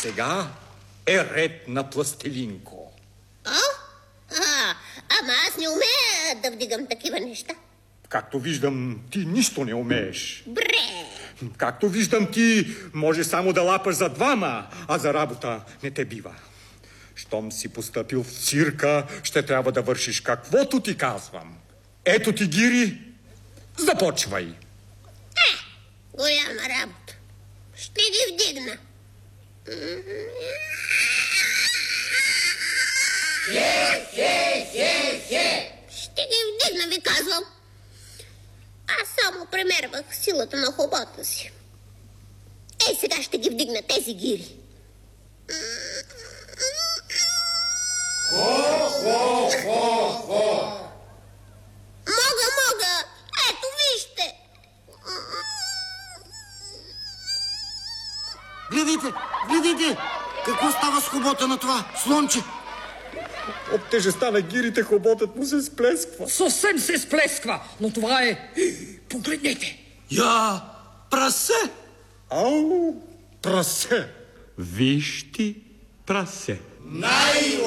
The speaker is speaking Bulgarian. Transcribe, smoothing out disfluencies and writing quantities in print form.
сега е ред на Пластелинко. Ама аз не умея да вдигам такива неща. Както виждам, ти нищо не умееш. Бре! Както виждам, ти може само да лапаш за двама, а за работа не те бива. Щом си постъпил в цирка, ще трябва да вършиш каквото ти казвам. Ето ти гири, започвай. Голяма работа. Ще ги вдигна. Ще ги вдигна, ви казвам. Аз само премервах силата на хобота си. Ей, сега ще ги вдигна тези гири. Мога. Ето, вижте. Гледайте! Какво става с хобота на това слонче? От тежестта на гирите хоботът му се сплесква. Съвсем се сплесква, но това е... Погледнете! Я, прасе! Ау, прасе! Виж ти, прасе.